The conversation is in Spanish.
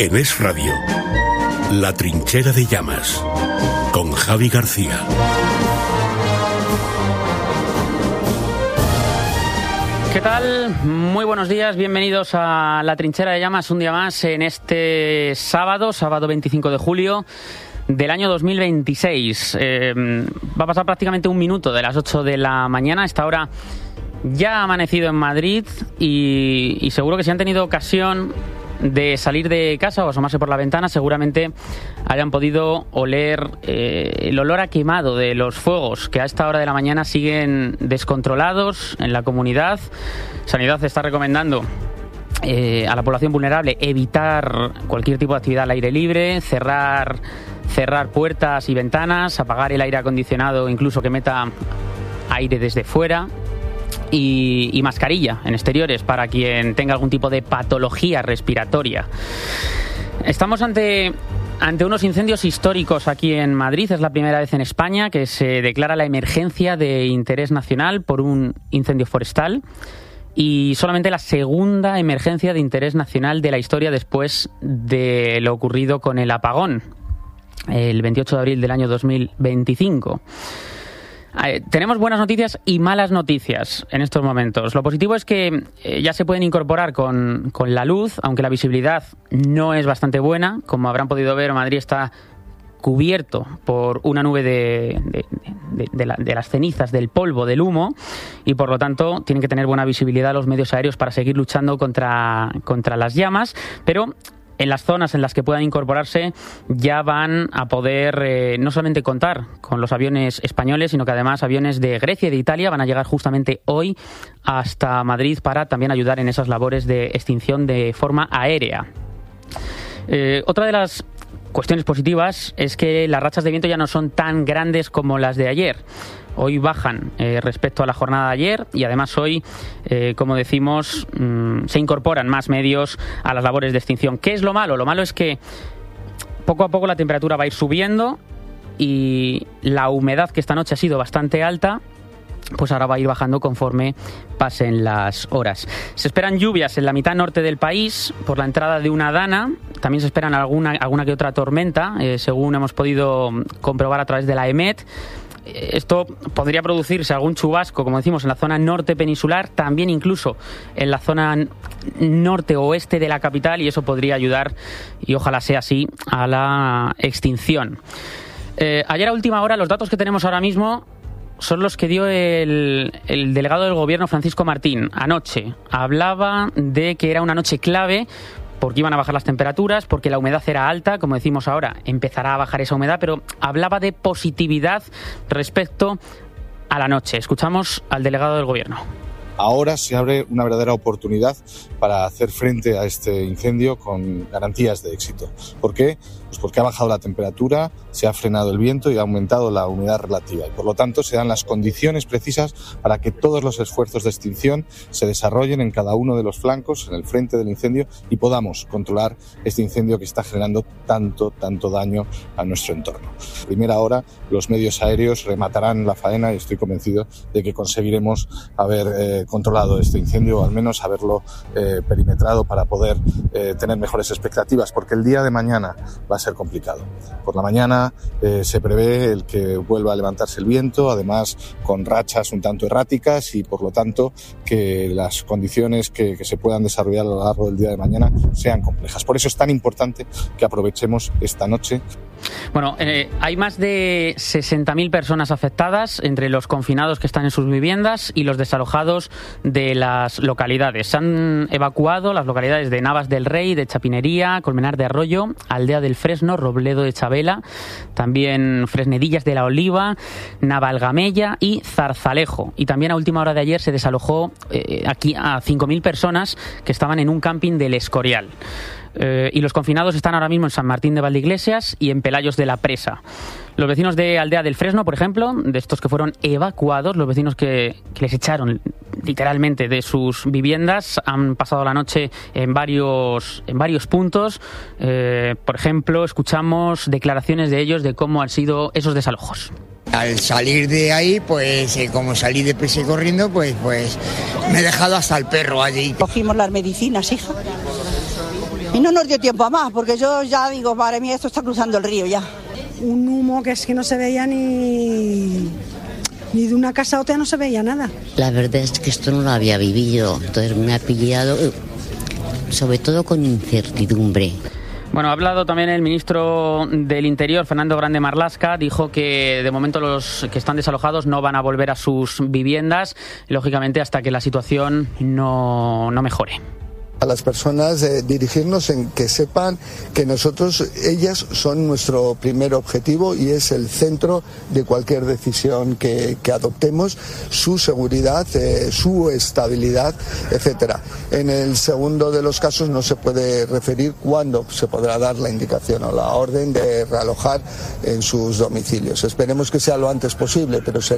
En Es Radio, La Trinchera de Llamas, con Javi García. ¿Qué tal? Muy buenos días, bienvenidos a La Trinchera de Llamas, un día más en este sábado 25 de julio del año 2026. Va a pasar prácticamente un minuto de las 8 de la mañana. A esta hora ya ha amanecido en Madrid y seguro que si han tenido ocasión de salir de casa o asomarse por la ventana, seguramente hayan podido oler el olor a quemado de los fuegos que a esta hora de la mañana siguen descontrolados en la comunidad. Sanidad está recomendando a la población vulnerable evitar cualquier tipo de actividad al aire libre, cerrar puertas y ventanas, apagar el aire acondicionado, incluso que meta aire desde fuera. Y mascarilla en exteriores para quien tenga algún tipo de patología respiratoria. Estamos ante unos incendios históricos aquí en Madrid. Es la primera vez en España que se declara la emergencia de interés nacional por un incendio forestal y solamente la segunda emergencia de interés nacional de la historia después de lo ocurrido con el apagón el 28 de abril del año 2025. Tenemos buenas noticias y malas noticias en estos momentos. Lo positivo es que ya se pueden incorporar con la luz, aunque la visibilidad no es bastante buena. Como habrán podido ver, Madrid está cubierto por una nube de las cenizas, del polvo, del humo, y por lo tanto tienen que tener buena visibilidad los medios aéreos para seguir luchando contra las llamas, pero en las zonas en las que puedan incorporarse ya van a poder no solamente contar con los aviones españoles, sino que además aviones de Grecia y de Italia van a llegar justamente hoy hasta Madrid para también ayudar en esas labores de extinción de forma aérea. Otra de las cuestiones positivas es que las rachas de viento ya no son tan grandes como las de ayer. Hoy bajan respecto a la jornada de ayer y además hoy, como decimos, se incorporan más medios a las labores de extinción. ¿Qué es lo malo? Lo malo es que poco a poco la temperatura va a ir subiendo y la humedad, que esta noche ha sido bastante alta, pues ahora va a ir bajando conforme pasen las horas. Se esperan lluvias en la mitad norte del país por la entrada de una dana. También se esperan alguna que otra tormenta, según hemos podido comprobar a través de la EMET. Esto podría producirse algún chubasco, como decimos, en la zona norte peninsular, también incluso en la zona norte-oeste de la capital, y eso podría ayudar, y ojalá sea así, a la extinción. Ayer a última hora, los datos que tenemos ahora mismo son los que dio el delegado del Gobierno, Francisco Martín, anoche. Hablaba de que era una noche clave porque iban a bajar las temperaturas, porque la humedad era alta, como decimos ahora, empezará a bajar esa humedad, pero hablaba de positividad respecto a la noche. Escuchamos al delegado del Gobierno. Ahora se abre una verdadera oportunidad para hacer frente a este incendio con garantías de éxito. ¿Por qué? Pues porque ha bajado la temperatura, se ha frenado el viento y ha aumentado la humedad relativa. Y por lo tanto se dan las condiciones precisas para que todos los esfuerzos de extinción se desarrollen en cada uno de los flancos, en el frente del incendio, y podamos controlar este incendio que está generando tanto daño a nuestro entorno. A primera hora los medios aéreos rematarán la faena y estoy convencido de que conseguiremos haber controlado este incendio, o al menos haberlo perimetrado para poder tener mejores expectativas, porque el día de mañana va a ser complicado. Por la mañana se prevé el que vuelva a levantarse el viento, además con rachas un tanto erráticas, y por lo tanto que las condiciones que se puedan desarrollar a lo largo del día de mañana sean complejas. Por eso es tan importante que aprovechemos esta noche. Bueno, hay más de 60.000 personas afectadas entre los confinados que están en sus viviendas y los desalojados de las localidades. Se han evacuado las localidades de Navas del Rey, de Chapinería, Colmenar de Arroyo, Aldea del Fresno, Robledo de Chabela, también Fresnedillas de la Oliva, Navalgamella y Zarzalejo. Y también a última hora de ayer se desalojó aquí a 5.000 personas que estaban en un camping del Escorial. Y los confinados están ahora mismo en San Martín de Valdeiglesias y en Pelayos de la Presa. Los vecinos de Aldea del Fresno, por ejemplo, de estos que fueron evacuados, los vecinos que les echaron literalmente de sus viviendas, han pasado la noche en varios puntos. Por ejemplo, escuchamos declaraciones de ellos de cómo han sido esos desalojos. Al salir de ahí, pues como salí deprisa y corriendo, pues me he dejado hasta el perro allí. Cogimos las medicinas, hija. Y no nos dio tiempo a más, porque yo ya digo, madre mía, esto está cruzando el río ya. Un humo que es que no se veía ni de una casa a otra, no se veía nada. La verdad es que esto no lo había vivido, entonces me ha pillado, sobre todo con incertidumbre. Bueno, ha hablado también el ministro del Interior, Fernando Grande Marlaska. Dijo que de momento los que están desalojados no van a volver a sus viviendas, lógicamente hasta que la situación no mejore. A las personas dirigirnos en que sepan que ellas son nuestro primer objetivo y es el centro de cualquier decisión que adoptemos, su seguridad, su estabilidad, etcétera. En el segundo de los casos no se puede referir cuándo se podrá dar la indicación o la orden de realojar en sus domicilios. Esperemos que sea lo antes posible, pero